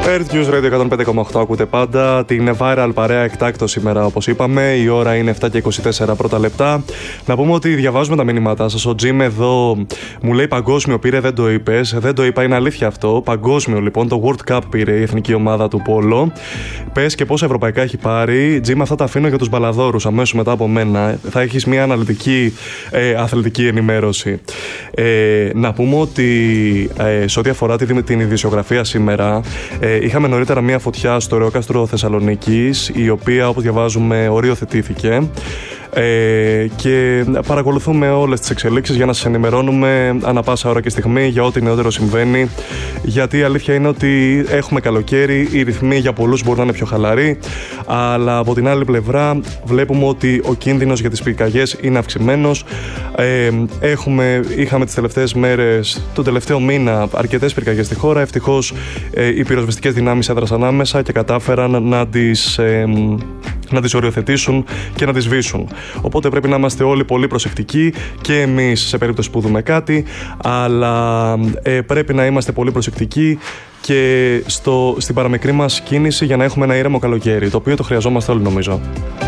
Earth News Radio 105,8 ακούτε πάντα. Την viral παρέα εκτάκτο σήμερα, όπως είπαμε. Η ώρα είναι 7 και 24 πρώτα λεπτά. Να πούμε ότι διαβάζουμε τα μηνύματά σας. Ο Jim εδώ μου λέει παγκόσμιο πήρε, δεν το είπες. Δεν το είπα, είναι αλήθεια αυτό. Παγκόσμιο λοιπόν, το World Cup πήρε η εθνική ομάδα του Πόλο. Πες και πόσα ευρωπαϊκά έχει πάρει. Jim, αυτά τα αφήνω για τους μπαλαδόρους αμέσως μετά από μένα. Θα έχεις μια αναλυτική αθλητική ενημέρωση. Να πούμε ότι σε ό,τι αφορά την ειδησιογραφία σήμερα, είχαμε νωρίτερα μια φωτιά στο Ρεόκαστρο Θεσσαλονίκης, η οποία, όπως διαβάζουμε, οριοθετήθηκε. Και παρακολουθούμε όλες τις εξελίξεις για να σας ενημερώνουμε ανά πάσα ώρα και στιγμή για ό,τι νεότερο συμβαίνει. Γιατί η αλήθεια είναι ότι έχουμε καλοκαίρι, οι ρυθμοί για πολλούς μπορούν να είναι πιο χαλαροί, αλλά από την άλλη πλευρά βλέπουμε ότι ο κίνδυνος για τις πυρκαγιές είναι αυξημένος. Είχαμε τις τελευταίες μέρες, τον τελευταίο μήνα, αρκετές πυρκαγιές στη χώρα. Ευτυχώς οι πυροσβεστικές δυνάμεις έδρασαν άμεσα και κατάφεραν να τις οριοθετήσουν και να τις σβήσουν. Οπότε πρέπει να είμαστε όλοι πολύ προσεκτικοί και εμείς σε περίπτωση που δούμε κάτι, αλλά πρέπει να είμαστε πολύ προσεκτικοί και στην παραμικρή μας κίνηση για να έχουμε ένα ήρεμο καλοκαίρι, το οποίο το χρειαζόμαστε όλοι νομίζω.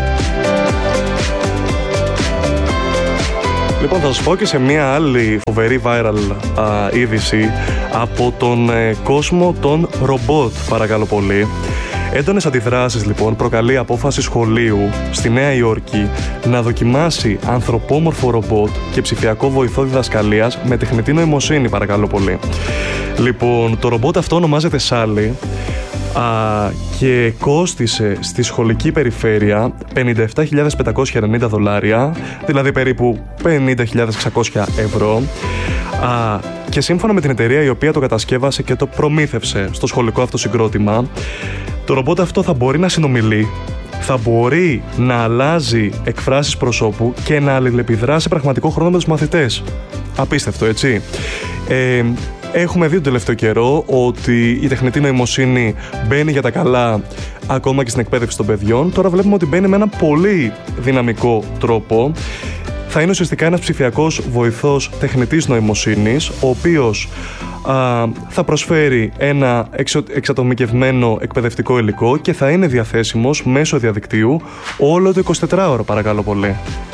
Λοιπόν, θα σας πω και σε μια άλλη φοβερή viral είδηση από τον κόσμο των ρομπότ, παρακαλώ πολύ. Έντονες αντιδράσεις λοιπόν προκαλεί απόφαση σχολείου στη Νέα Υόρκη να δοκιμάσει ανθρωπόμορφο ρομπότ και ψηφιακό βοηθό διδασκαλίας με τεχνητή νοημοσύνη, παρακαλώ πολύ. Λοιπόν, το ρομπότ αυτό ονομάζεται Sally και κόστισε στη σχολική περιφέρεια $57.590, δηλαδή περίπου 50.600 ευρώ. Και σύμφωνα με την εταιρεία η οποία το κατασκεύασε και το προμήθευσε στο σχολικό αυτό συγκρότημα, το ρομπότ αυτό θα μπορεί να συνομιλεί, θα μπορεί να αλλάζει εκφράσεις προσώπου και να αλληλεπιδρά σε πραγματικό χρόνο με τους μαθητές. Απίστευτο, έτσι. Έχουμε δει τον τελευταίο καιρό ότι η τεχνητή νοημοσύνη μπαίνει για τα καλά ακόμα και στην εκπαίδευση των παιδιών. Τώρα βλέπουμε ότι μπαίνει με ένα πολύ δυναμικό τρόπο. Θα είναι ουσιαστικά ένας ψηφιακός βοηθός τεχνητής νοημοσύνης, ο οποίος θα προσφέρει ένα εξατομικευμένο εκπαιδευτικό υλικό και θα είναι διαθέσιμος μέσω διαδικτύου όλο το 24ωρο, παρακαλώ πολύ.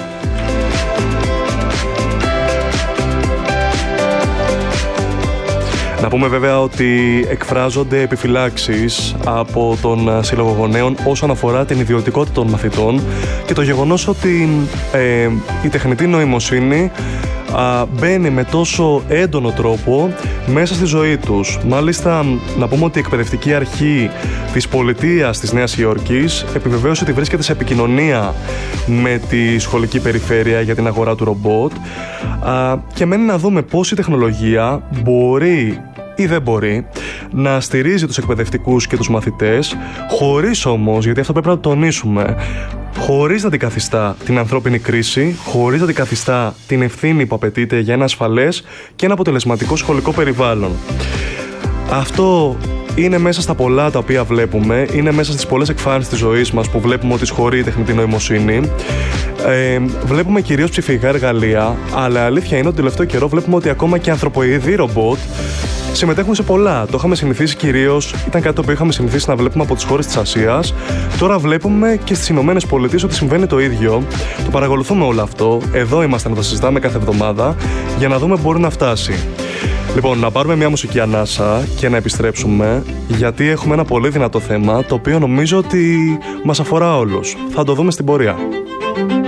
Να πούμε βέβαια ότι εκφράζονται επιφυλάξεις από τον Σύλλογο Γονέων όσον αφορά την ιδιωτικότητα των μαθητών και το γεγονός ότι η τεχνητή νοημοσύνη μπαίνει με τόσο έντονο τρόπο μέσα στη ζωή τους. Μάλιστα, να πούμε ότι η εκπαιδευτική αρχή της πολιτείας της Νέας Υόρκης επιβεβαίωσε ότι βρίσκεται σε επικοινωνία με τη σχολική περιφέρεια για την αγορά του ρομπότ και μένει να δούμε πώς η τεχνολογία μπορεί ή δεν μπορεί να στηρίζει τους εκπαιδευτικούς και τους μαθητές, χωρίς όμως, γιατί αυτό πρέπει να το τονίσουμε, χωρίς να αντικαθιστά την ανθρώπινη κρίση, χωρίς να αντικαθιστά την ευθύνη που απαιτείται για ένα ασφαλές και ένα αποτελεσματικό σχολικό περιβάλλον. Αυτό είναι μέσα στα πολλά τα οποία βλέπουμε, είναι μέσα στις πολλές εκφάνσεις της ζωής μας που βλέπουμε ότι σχωρεί η τεχνητή νοημοσύνη. Βλέπουμε κυρίως ψηφιακά εργαλεία, αλλά αλήθεια είναι ότι τον τελευταίο καιρό βλέπουμε ότι ακόμα και ανθρωποειδή ρομπότ συμμετέχουν σε πολλά. Το είχαμε συνηθίσει κυρίως, ήταν κάτι που είχαμε συνηθίσει να βλέπουμε από τις χώρες της Ασίας. Τώρα βλέπουμε και στις Ηνωμένες Πολιτείες ότι συμβαίνει το ίδιο. Το παρακολουθούμε όλο αυτό. Εδώ είμαστε να τα συζητάμε κάθε εβδομάδα για να δούμε πού μπορεί να φτάσει. Λοιπόν, να πάρουμε μια μουσική ανάσα και να επιστρέψουμε, γιατί έχουμε ένα πολύ δυνατό θέμα, το οποίο νομίζω ότι μας αφορά όλους. Θα το δούμε στην πορεία.